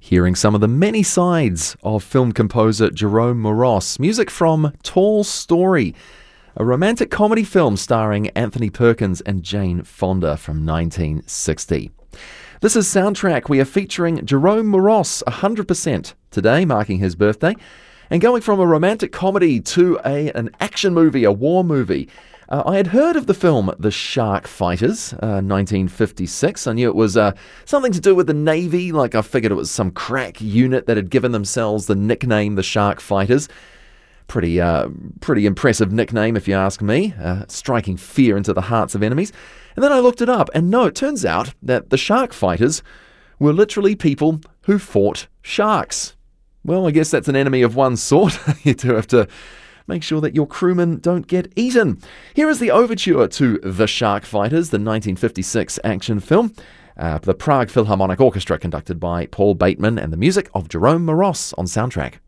hearing some of the many sides of film composer Jerome Moross. Music from Tall Story, a romantic comedy film starring Anthony Perkins and Jane Fonda from 1960. This is Soundtrack. We are featuring Jerome Moross 100% today, marking his birthday, and going from a romantic comedy to an action movie, a war movie. I had heard of the film The Shark Fighters, 1956. I knew it was something to do with the Navy, like I figured it was some crack unit that had given themselves the nickname The Shark Fighters. Pretty impressive nickname, if you ask me, striking fear into the hearts of enemies. And then I looked it up, and no, it turns out that the Shark Fighters were literally people who fought sharks. Well, I guess that's an enemy of one sort. You do have to make sure that your crewmen don't get eaten. Here is the overture to The Shark Fighters, the 1956 action film. The Prague Philharmonic Orchestra, conducted by Paul Bateman, and the music of Jerome Moross on Soundtrack.